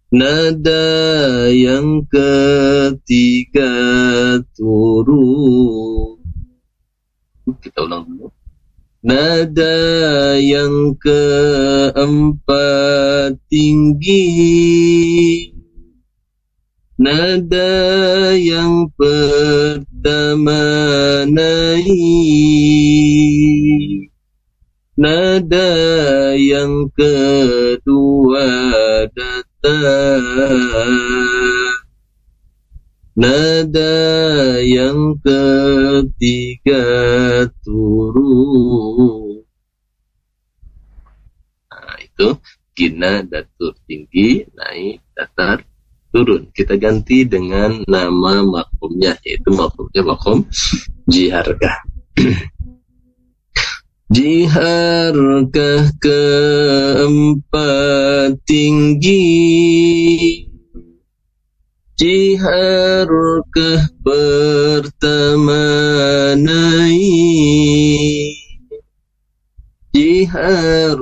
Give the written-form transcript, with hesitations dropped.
Nada yang ketiga turun. Kita ulang dulu. Nada yang keempat tinggi. Nada yang pertama naik. Nada yang kedua datang. Nada yang ketiga turun. Itu gina, datur, tinggi, naik, datar, turun. Kita ganti dengan nama mafhumnya, yaitu mafhumnya mafhum jiharkah. Jiharkah keempat tinggi. Jiharkah pertama naik. Jihar